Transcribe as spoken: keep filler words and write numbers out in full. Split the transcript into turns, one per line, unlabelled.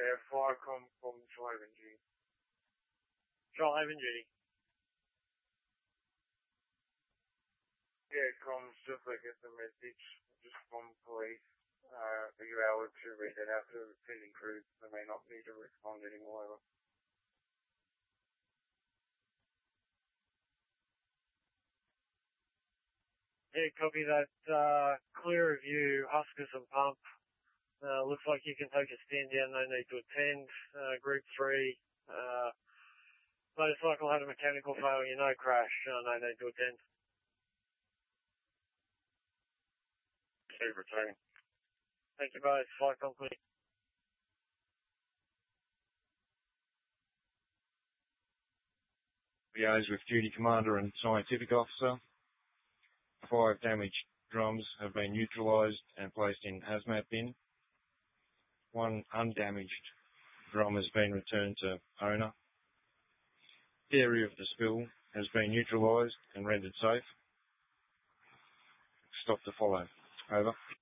Yeah, Firecom from Driving Duty.
Driving Duty.
Yeah, comms, just like get the message, just from police. Uh, are you able to read it out to pending crews? They may not need to respond anymore.
Yeah, copy that. Uh, clear of you, Huskers and Pump. Uh, looks like you can take a stand down, no need to attend. Uh, group three, uh, motorcycle had a mechanical failure, no crash, uh, no need to attend.
Steve returning.
Thank you both, flight complete.
Liaise with duty commander and scientific officer. Five damaged drums have been neutralised and placed in hazmat bin. One undamaged drum has been returned to owner. The area of the spill has been neutralised and rendered safe. Stop to follow. Over.